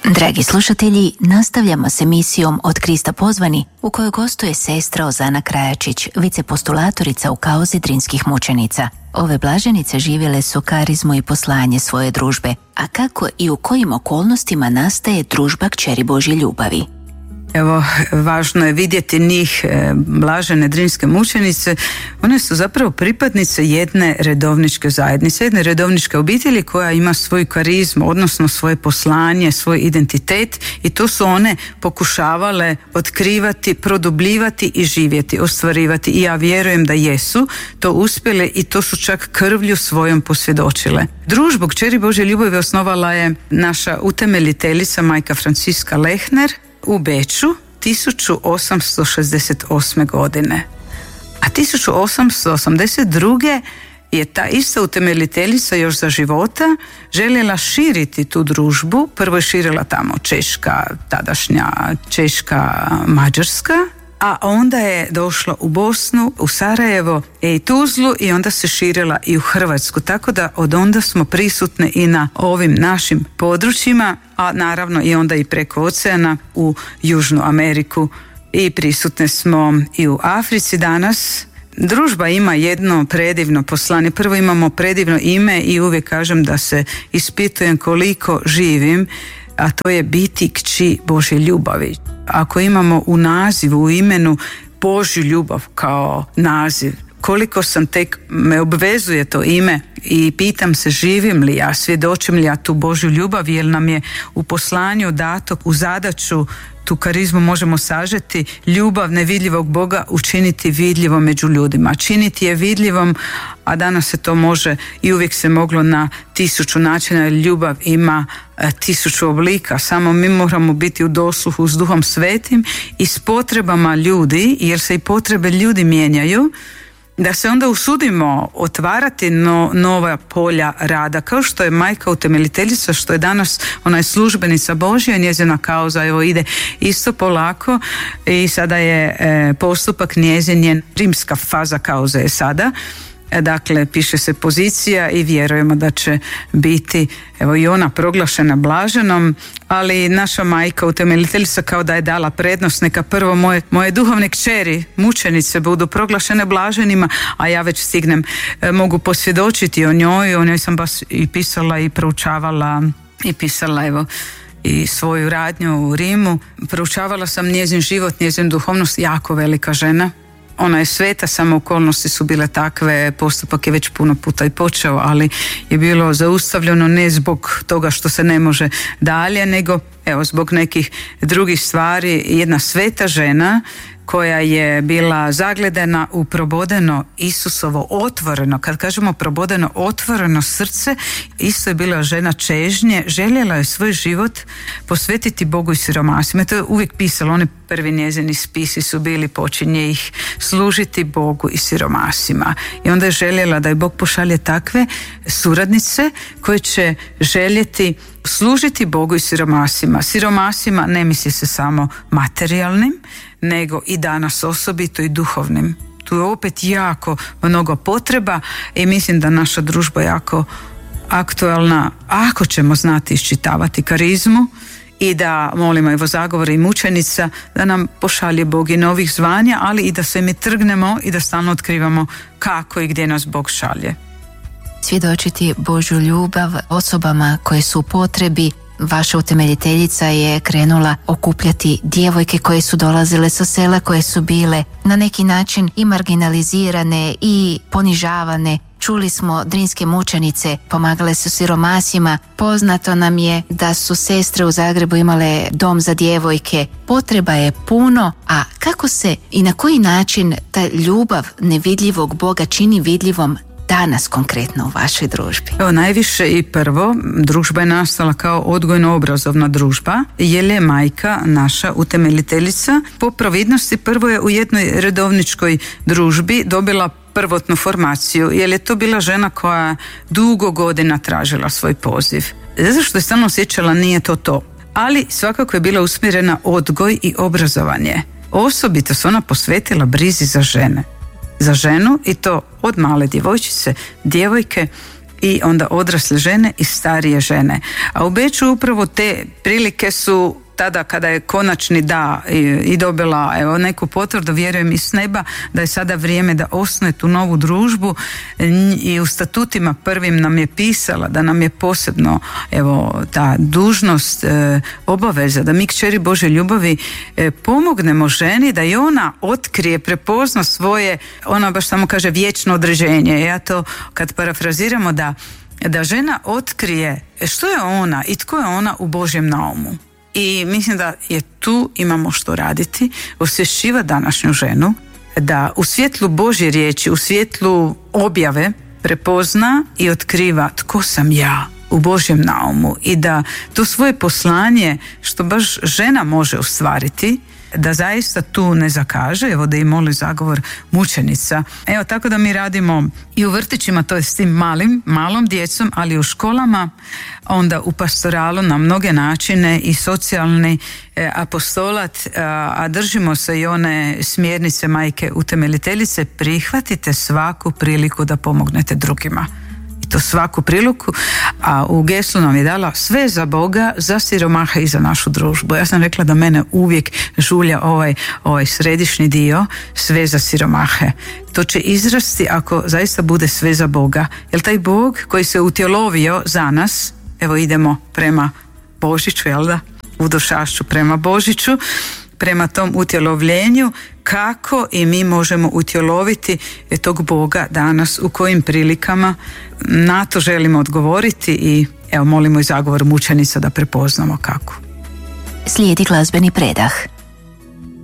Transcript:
Dragi slušatelji, nastavljamo s emisijom Od Krista pozvani, u kojoj gostuje sestra Ozana Krajačić, vicepostulatorica u kauzi drinskih mučenica. Ove blaženice živjele su karizmu i poslanje svoje družbe, a kako i u kojim okolnostima nastaje družba kćeri Božje ljubavi. Evo, važno je vidjeti njih, blažene drinske mučenice. One su zapravo pripadnice jedne redovničke zajednice, jedne redovničke obitelji koja ima svoju karizmu, odnosno svoje poslanje, svoj identitet, i to su one pokušavale otkrivati, produbljivati i živjeti, ostvarivati. I ja vjerujem da jesu to uspjele i to su čak krvlju svojom posvjedočile. Družbu kćeri Božje ljubavi osnovala je naša utemeljiteljica majka Franciska Lehner u Beču 1868. godine. A 1882. je ta ista utemeljiteljica još za života željela širiti tu družbu. Prvo je širila tamo Češka, tadašnja Češka, Mađarska, a onda je došla u Bosnu, u Sarajevo i Tuzlu, i onda se širila i u Hrvatsku. Tako da od onda smo prisutne i na ovim našim područjima, a naravno i onda i preko oceana u Južnu Ameriku, i prisutne smo i u Africi danas. Družba ima jedno predivno poslanje. Prvo imamo predivno ime i uvijek kažem da se ispitujem koliko živim, a to je biti kći Božje ljubavi. Ako imamo u nazivu, u imenu Božju ljubav kao naziv, koliko sam tek, me obvezuje to ime i pitam se živim li ja, svjedočim li ja tu Božju ljubav, jer nam je u poslanju dato u zadaću, tu karizmu možemo sažeti, ljubav nevidljivog Boga učiniti vidljivom među ljudima. Činiti je vidljivom, a danas se to može i uvijek se moglo na 1000 načina, jer ljubav ima 1000 oblika. Samo mi moramo biti u dosluhu s Duhom Svetim i s potrebama ljudi, jer se i potrebe ljudi mijenjaju, da se onda usudimo otvarati nova polja rada, kao što je majka utemeljiteljica, što je danas, ona je službenica Božja, njezina kauza evo ide isto polako i sada je postupak njezin, rimska faza kauze je sada. Dakle, piše se pozicija i vjerujemo da će biti evo i ona proglašena blaženom, ali naša majka utemeljiteljica kao da je dala prednost, neka prvo moje duhovne kćeri, mučenice, budu proglašene blaženima, a ja već stignem, mogu posvjedočiti o njoj sam baš i pisala i proučavala i pisala evo i svoju radnju u Rimu. Proučavala sam njezin život, njezin duhovnost, jako velika žena. Ona je sveta, samo okolnosti su bile takve, postupak je već puno puta i počeo, ali je bilo zaustavljeno ne zbog toga što se ne može dalje, nego evo zbog nekih drugih stvari. Jedna sveta žena koja je bila zagledana u probodeno Isusovo otvoreno, kad kažemo probodeno otvoreno srce, isto je bila žena čežnje, željela je svoj život posvetiti Bogu i siromasima. To je uvijek pisalo, one prvi njezini spisi su bili, počinje ih služiti Bogu i siromasima. I onda je željela da je Bog pošalje takve suradnice koje će željeti služiti Bogu i siromasima. Siromasima ne misli se samo materijalnim, nego i danas osobito i duhovnim. Tu je opet jako mnogo potreba i mislim da naša družba jako aktualna ako ćemo znati iščitavati karizmu i da molimo evo zagovore i mučenica da nam pošalje Bog i novih zvanja, ali i da se mi trgnemo i da stalno otkrivamo kako i gdje nas Bog šalje. Svjedočiti Božju ljubav osobama koje su u potrebi. Vaša utemeljiteljica je krenula okupljati djevojke koje su dolazile sa sela, koje su bile na neki način i marginalizirane i ponižavane. Čuli smo, drinske mučenice pomagale su siromasima. Poznato nam je da su sestre u Zagrebu imale dom za djevojke. Potreba je puno, a kako se i na koji način ta ljubav nevidljivog Boga čini vidljivom danas konkretno u vašoj družbi? Evo, najviše i prvo, družba je nastala kao odgojno-obrazovna družba, jer je majka naša utemeljiteljica po providnosti prvo je u jednoj redovničkoj družbi dobila prvotnu formaciju, jer je to bila žena koja dugo godina tražila svoj poziv. Zato što je stalno osjećala nije to. Ali svakako je bila usmjerena odgoj i obrazovanje. Osobito se ona posvetila brizi za žene. Za ženu, i to od male djevojčice, djevojke, i onda odrasle žene i starije žene. A u Beču upravo te prilike su tada kada je konačni da i dobila neku potvrdu, vjerujem iz neba, da je sada vrijeme da osnuje tu novu družbu, i u statutima prvim nam je pisala da nam je posebno ta dužnost, obaveza da mi kćeri Božje ljubavi pomognemo ženi da i ona otkrije, prepozna svoje, ona baš samo kaže vječno određenje. Ja to kad parafraziramo, da žena otkrije što je ona i tko je ona u Božjem naumu. I mislim da je tu imamo što raditi, osvješćivati današnju ženu, da u svjetlu Božje riječi, u svjetlu objave prepozna i otkriva tko sam ja u Božjem naumu, i da to svoje poslanje što baš žena može ostvariti, da zaista tu ne zakaže, da i moli zagovor mučenica. Tako da mi radimo i u vrtićima, to je s tim malom djecom, ali u školama, onda u pastoralu na mnoge načine i socijalni apostolat, a držimo se i one smjernice majke utemeljiteljice, prihvatite svaku priliku da pomognete drugima. To svaku priliku, a u geslu nam je dala sve za Boga, za siromahe i za našu družbu. Ja sam rekla da mene uvijek žulja ovaj središnji dio, sve za siromahe. To će izrasti ako zaista bude sve za Boga. Jer taj Bog koji se utjelovio za nas, idemo prema Božiću, jel da? U došašću prema Božiću, prema tom utjelovljenju, kako i mi možemo utjeloviti tog Boga danas, u kojim prilikama. Na to želimo odgovoriti i molimo i zagovor mučenica da prepoznamo kako. Slijedi glazbeni predah.